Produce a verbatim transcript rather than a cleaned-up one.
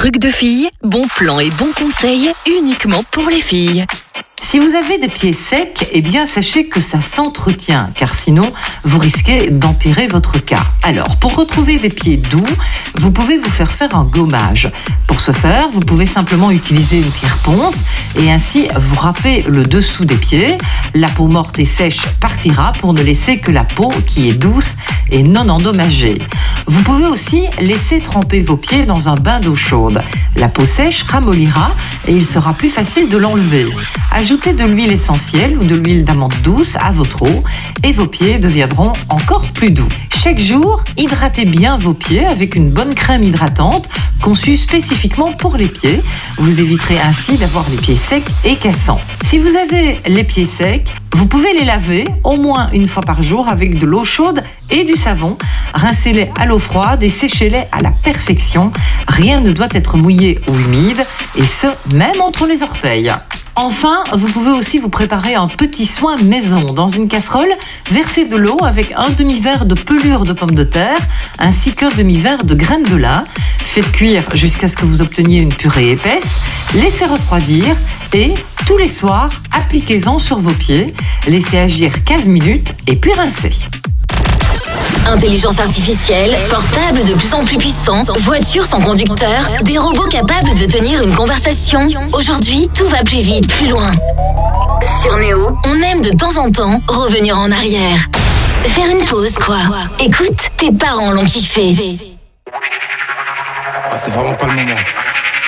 trucs de filles, bons plans et bons conseils uniquement pour les filles. Si vous avez des pieds secs, eh bien sachez que ça s'entretient, car sinon vous risquez d'empirer votre cas. Alors, pour retrouver des pieds doux, vous pouvez vous faire faire un gommage. Pour ce faire, vous pouvez simplement utiliser une pierre ponce et ainsi vous râpez le dessous des pieds. La peau morte et sèche partira pour ne laisser que la peau qui est douce et non endommagée. Vous pouvez aussi laisser tremper vos pieds dans un bain d'eau chaude. La peau sèche ramollira et il sera plus facile de l'enlever. Ajoutez de l'huile essentielle ou de l'huile d'amande douce à votre eau et vos pieds deviendront encore plus doux. Chaque jour, hydratez bien vos pieds avec une bonne crème hydratante conçue spécifiquement pour les pieds. Vous éviterez ainsi d'avoir les pieds secs et cassants. Si vous avez les pieds secs, vous pouvez les laver au moins une fois par jour avec de l'eau chaude et du savon. Rincez-les à l'eau froide et séchez-les à la perfection. Rien ne doit être mouillé ou humide, et ce, même entre les orteils. Enfin, vous pouvez aussi vous préparer un petit soin maison. Dans une casserole, versez de l'eau avec un demi-verre de pelure de pomme de terre ainsi qu'un demi-verre de graines de lin. Faites cuire jusqu'à ce que vous obteniez une purée épaisse. Laissez refroidir et, tous les soirs, appliquez-en sur vos pieds. Laissez agir quinze minutes et puis rincez. Intelligence artificielle, portable de plus en plus puissant, voitures sans conducteur, des robots capables de tenir une conversation. Aujourd'hui, tout va plus vite, plus loin. Sur Néo, on aime de temps en temps revenir en arrière. Faire une pause, quoi. Écoute, tes parents l'ont kiffé. Ah, c'est vraiment pas le moment.